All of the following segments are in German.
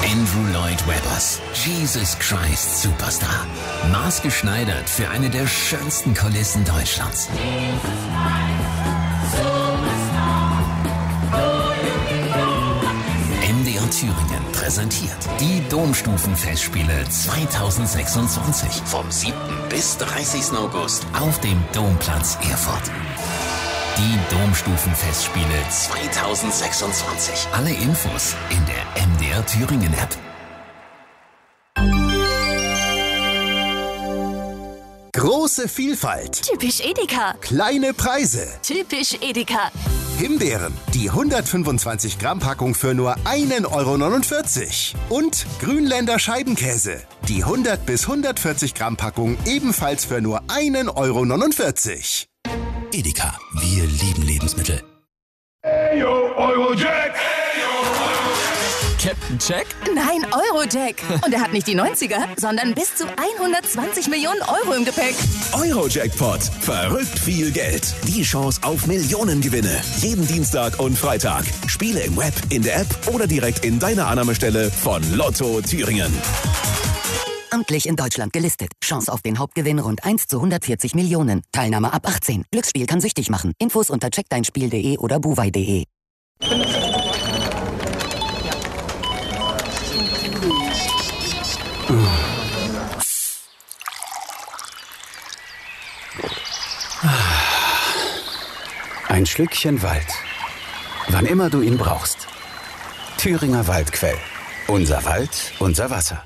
Andrew Lloyd Webbers, Jesus Christ Superstar. Maßgeschneidert für eine der schönsten Kulissen Deutschlands. MDR Thüringen präsentiert die Domstufenfestspiele 2026 vom 7. bis 30. August auf dem Domplatz Erfurt. Die Domstufenfestspiele 2026. Alle Infos in der MDR Thüringen App. Große Vielfalt. Typisch Edeka. Kleine Preise. Typisch Edeka. Himbeeren, die 125 Gramm Packung für nur 1,49 €. Und Grünländer Scheibenkäse, die 100 bis 140 Gramm Packung ebenfalls für nur 1,49 €. Edeka, wir lieben Lebensmittel. Eyo, Eurojack! Captain Jack? Nein, Eurojack. Und er hat nicht die 90er, sondern bis zu 120 Millionen Euro im Gepäck. Eurojackpot. Verrückt viel Geld. Die Chance auf Millionengewinne. Jeden Dienstag und Freitag. Spiele im Web, in der App oder direkt in deiner Annahmestelle von Lotto Thüringen. Amtlich in Deutschland gelistet. Chance auf den Hauptgewinn rund 1 zu 140 Millionen. Teilnahme ab 18. Glücksspiel kann süchtig machen. Infos unter checkdeinspiel.de oder buwei.de. Ein Schlückchen Wald. Wann immer du ihn brauchst. Thüringer Waldquell. Unser Wald, unser Wasser.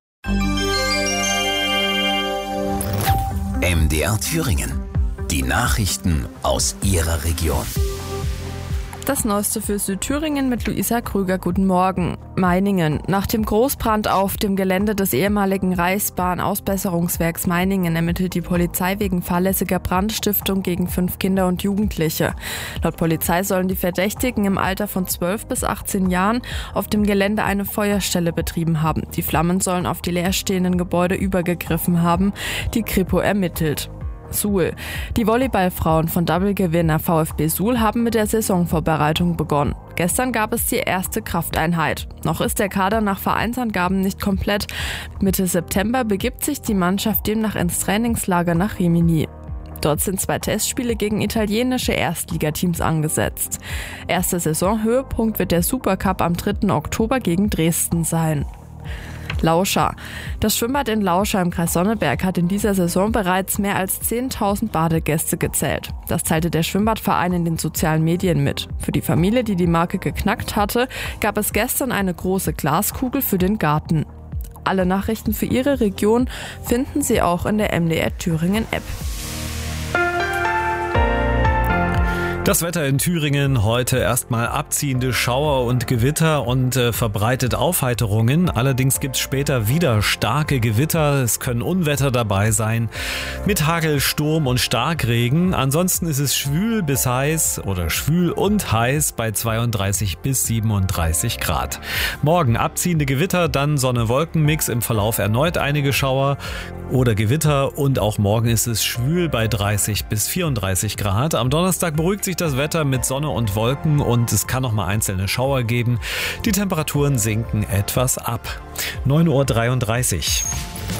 MDR Thüringen. Die Nachrichten aus Ihrer Region. Das Neueste für Südthüringen mit Luisa Krüger. Guten Morgen. Meiningen. Nach dem Großbrand auf dem Gelände des ehemaligen Reichsbahn-Ausbesserungswerks Meiningen ermittelt die Polizei wegen fahrlässiger Brandstiftung gegen 5 Kinder und Jugendliche. Laut Polizei sollen die Verdächtigen im Alter von 12 bis 18 Jahren auf dem Gelände eine Feuerstelle betrieben haben. Die Flammen sollen auf die leerstehenden Gebäude übergegriffen haben. Die Kripo ermittelt. Suhl. Die Volleyballfrauen von Double-Gewinner VfB Suhl haben mit der Saisonvorbereitung begonnen. Gestern gab es die erste Krafteinheit. Noch ist der Kader nach Vereinsangaben nicht komplett. Mitte September begibt sich die Mannschaft demnach ins Trainingslager nach Rimini. Dort sind 2 Testspiele gegen italienische Erstligateams angesetzt. Erster Saisonhöhepunkt wird der Supercup am 3. Oktober gegen Dresden sein. Lauscha. Das Schwimmbad in Lauscha im Kreis Sonneberg hat in dieser Saison bereits mehr als 10.000 Badegäste gezählt. Das teilte der Schwimmbadverein in den sozialen Medien mit. Für die Familie, die die Marke geknackt hatte, gab es gestern eine große Glaskugel für den Garten. Alle Nachrichten für Ihre Region finden Sie auch in der MDR Thüringen App. Das Wetter in Thüringen heute erstmal abziehende Schauer und Gewitter und verbreitet Aufheiterungen. Allerdings gibt es später wieder starke Gewitter. Es können Unwetter dabei sein mit Hagel, Sturm und Starkregen. Ansonsten ist es schwül bis heiß oder schwül und heiß bei 32 bis 37 Grad. Morgen abziehende Gewitter, dann Sonne-Wolken-Mix, im Verlauf erneut einige Schauer oder Gewitter und auch morgen ist es schwül bei 30 bis 34 Grad. Am Donnerstag beruhigt sich das Wetter mit Sonne und Wolken und es kann noch mal einzelne Schauer geben. Die Temperaturen sinken etwas ab. 9:33 Uhr.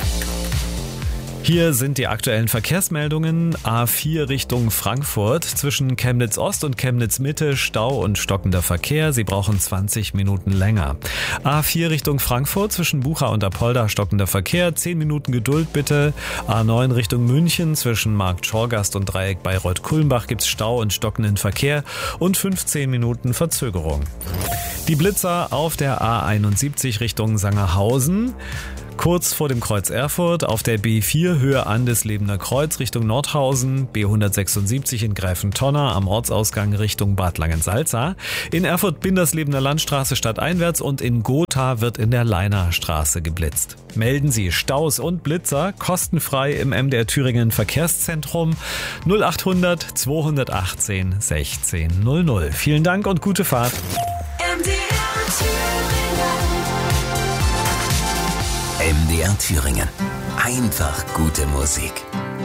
Hier sind die aktuellen Verkehrsmeldungen. A4 Richtung Frankfurt. Zwischen Chemnitz Ost und Chemnitz Mitte Stau und stockender Verkehr. Sie brauchen 20 Minuten länger. A4 Richtung Frankfurt. Zwischen Bucha und Apolda stockender Verkehr. 10 Minuten Geduld bitte. A9 Richtung München. Zwischen Markt-Schorgast und Dreieck Bayreuth-Kulmbach gibt's Stau und stockenden Verkehr und 15 Minuten Verzögerung. Die Blitzer auf der A71 Richtung Sangerhausen. Kurz vor dem Kreuz Erfurt auf der B4 Höhe Andeslebener Kreuz Richtung Nordhausen, B176 in Gräfentonner am Ortsausgang Richtung Bad Langensalza. In Erfurt Binderslebener Landstraße stadteinwärts und in Gotha wird in der Leinarstraße geblitzt. Melden Sie Staus und Blitzer kostenfrei im MDR Thüringen Verkehrszentrum 0800 218 1600. Vielen Dank und gute Fahrt. MDR Thüringen. Einfach gute Musik.